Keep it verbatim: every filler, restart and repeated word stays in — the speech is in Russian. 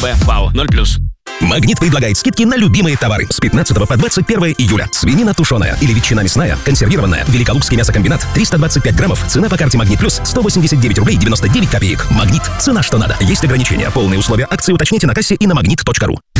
АБ ФАО ноль плюс. Магнит предлагает скидки на любимые товары с пятнадцатого по двадцать первое июля. Свинина тушеная или ветчина мясная, консервированная, Великолукский мясокомбинат, триста двадцать пять граммов, цена по карте Магнит Плюс сто восемьдесят девять рублей девяносто девять копеек. Магнит, цена что надо. Есть ограничения. Полные условия акции уточните на кассе и на магнит точка ру.